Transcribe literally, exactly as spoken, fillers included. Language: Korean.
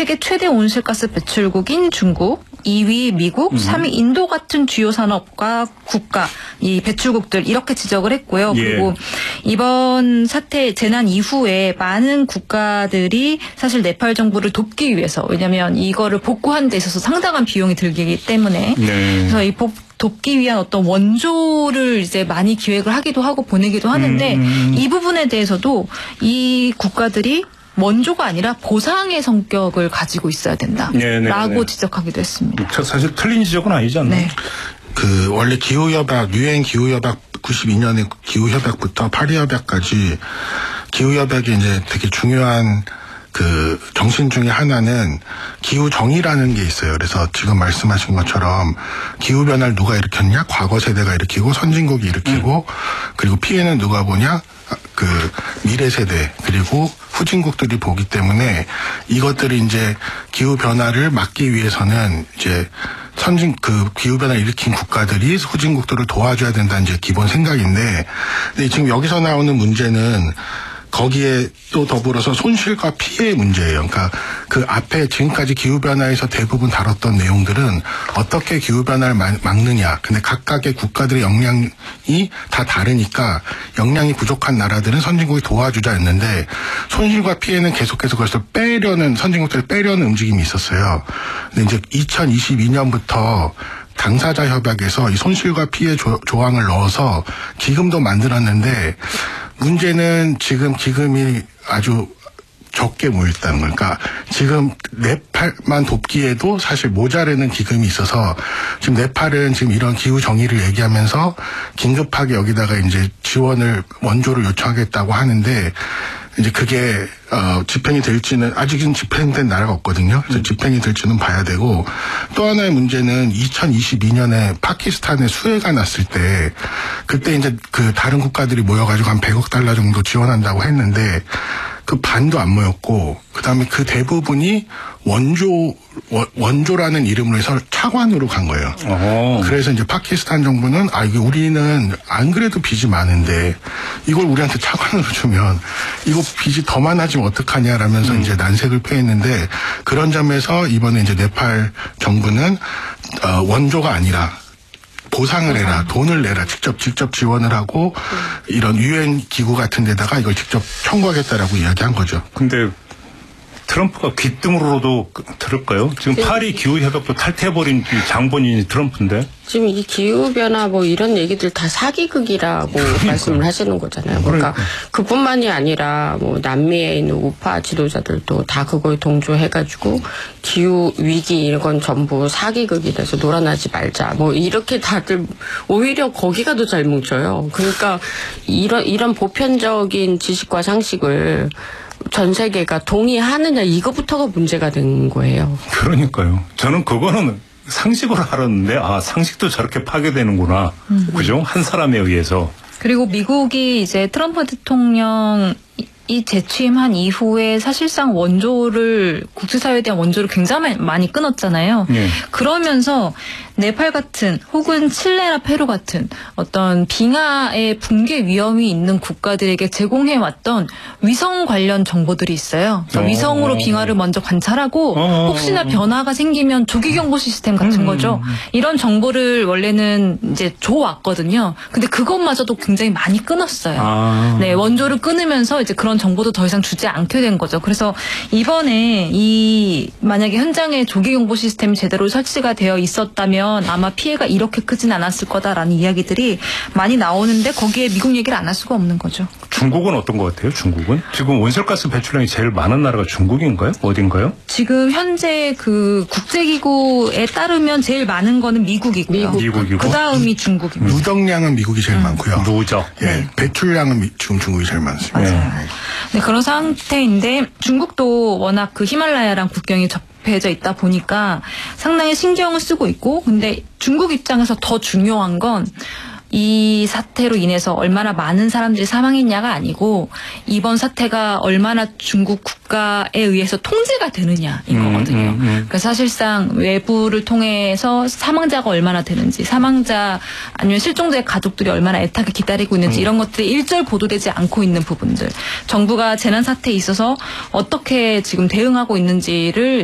세계 최대 온실가스 배출국인 중국, 이 위 미국, 음. 삼 위 인도 같은 주요 산업과 국가, 이 배출국들 이렇게 지적을 했고요. 예. 그리고 이번 사태 재난 이후에 많은 국가들이 사실 네팔 정부를 돕기 위해서, 왜냐하면 이거를 복구하는 데 있어서 상당한 비용이 들기 때문에 네. 그래서 이 복 돕기 위한 어떤 원조를 이제 많이 기획을 하기도 하고 보내기도 하는데 음. 이 부분에 대해서도 이 국가들이 원조가 아니라 보상의 성격을 가지고 있어야 된다라고 네네네. 지적하기도 했습니다. 사실 틀린 지적은 아니지 않나요? 네. 그 원래 기후협약, 유엔 기후협약 구십이 년에 기후협약부터 파리협약까지 기후협약이 이제 되게 중요한 그 정신 중에 하나는 기후 정의라는 게 있어요. 그래서 지금 말씀하신 것처럼 기후 변화를 누가 일으켰냐? 과거 세대가 일으키고 선진국이 일으키고 음. 그리고 피해는 누가 보냐? 그 미래 세대 그리고 후진국들이 보기 때문에 이것들이 이제 기후 변화를 막기 위해서는 이제 선진 그 기후 변화를 일으킨 국가들이 후진국들을 도와줘야 된다는 이제 기본 생각인데, 근데 지금 여기서 나오는 문제는 거기에 또 더불어서 손실과 피해의 문제예요. 그러니까 그 앞에 지금까지 기후변화에서 대부분 다뤘던 내용들은 어떻게 기후변화를 막느냐. 근데 각각의 국가들의 역량이 다 다르니까 역량이 부족한 나라들은 선진국이 도와주자 했는데 손실과 피해는 계속해서 그래서 빼려는, 선진국들을 빼려는 움직임이 있었어요. 근데 이제 이천이십이 년부터 당사자 협약에서 이 손실과 피해 조, 조항을 넣어서 기금도 만들었는데 문제는 지금 기금이 아주 적게 모였다는 거예요. 그러니까 지금 네팔만 돕기에도 사실 모자르는 기금이 있어서 지금 네팔은 지금 이런 기후 정의를 얘기하면서 긴급하게 여기다가 이제 지원을, 원조를 요청하겠다고 하는데 이제 그게 어 집행이 될지는, 아직은 집행된 나라가 없거든요. 그래서 음. 집행이 될지는 봐야 되고, 또 하나의 문제는 이천이십이 년에 파키스탄에 수해가 났을 때 그때 이제 그 다른 국가들이 모여가지고 한 백억 달러 정도 지원한다고 했는데 그 반도 안 모였고, 그 다음에 그 대부분이 원조, 원조라는 이름으로 해서 차관으로 간 거예요. 어허. 그래서 이제 파키스탄 정부는, 아, 이게 우리는 안 그래도 빚이 많은데 이걸 우리한테 차관으로 주면 이거 빚이 더 많아지면 어떡하냐라면서 음. 이제 난색을 표했는데, 그런 점에서 이번에 이제 네팔 정부는, 어, 원조가 아니라 보상을 해라, 돈을 내라, 직접 직접 지원을 하고 이런 유엔 기구 같은 데다가 이걸 직접 청구하겠다라고 이야기한 거죠. 근데 트럼프가 귀뜸으로도 들을까요? 지금 파리 기후협약도 탈퇴해버린 장본인이 트럼프인데. 지금 이 기후변화 뭐 이런 얘기들 다 사기극이라고 그러니까. 말씀을 하시는 거잖아요. 그러니까, 그러니까 그뿐만이 아니라 뭐 남미에 있는 우파 지도자들도 다 그거에 동조해가지고 기후 위기 이건 전부 사기극이라서 놀아나지 말자. 뭐 이렇게 다들 오히려 거기가 더 잘 뭉쳐요. 그러니까 이런 이런 보편적인 지식과 상식을 전 세계가 동의하느냐, 이거부터가 문제가 된 거예요. 그러니까요. 저는 그거는 상식으로 알았는데, 아, 상식도 저렇게 파괴되는구나. 음. 그죠? 한 사람에 의해서. 그리고 미국이 이제 트럼프 대통령 이 재취임한 이후에 사실상 원조를, 국제사회에 대한 원조를 굉장히 많이 끊었잖아요. 네. 그러면서 네팔 같은 혹은 칠레나 페루 같은 어떤 빙하의 붕괴 위험이 있는 국가들에게 제공해왔던 위성 관련 정보들이 있어요. 그러니까 위성으로 빙하를 먼저 관찰하고 혹시나 변화가 생기면 조기경보 시스템 같은 음. 거죠. 이런 정보를 원래는 이제 줘왔거든요. 근데 그것마저도 굉장히 많이 끊었어요. 아. 네, 원조를 끊으면서 이제 그런 정보도 더 이상 주지 않게 된 거죠. 그래서 이번에 이 만약에 현장에 조기경보 시스템이 제대로 설치가 되어 있었다면 아마 피해가 이렇게 크진 않았을 거다라는 이야기들이 많이 나오는데 거기에 미국 얘기를 안 할 수가 없는 거죠. 중국은 어떤 것 같아요? 중국은? 지금 온실가스 배출량이 제일 많은 나라가 중국인가요? 어딘가요? 지금 현재 그 국제기구에 따르면 제일 많은 거는 미국이고요. 미국이고. 그 다음이 중국입니다. 누적량은 미국이 제일 음. 많고요. 누적. 예, 네. 배출량은 미, 지금 중국이 제일 많습니다. 맞아요. 네. 네, 그런 상태인데 중국도 워낙 그 히말라야랑 국경이 접 해져 있다 보니까 상당히 신경을 쓰고 있고, 근데 중국 입장에서 더 중요한 건 이 사태로 인해서 얼마나 많은 사람들이 사망했냐가 아니고 이번 사태가 얼마나 중국 국가에 의해서 통제가 되느냐인 거거든요. 음, 음, 음. 그러니까 사실상 외부를 통해서 사망자가 얼마나 되는지, 사망자 아니면 실종자의 가족들이 얼마나 애타게 기다리고 있는지 음. 이런 것들이 일절 보도되지 않고 있는 부분들, 정부가 재난 사태에 있어서 어떻게 지금 대응하고 있는지를